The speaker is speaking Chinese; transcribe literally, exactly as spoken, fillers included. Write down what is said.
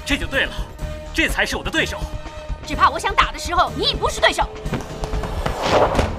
这就对了，这才是我的对手。 只怕我想打的时候，你已不是对手。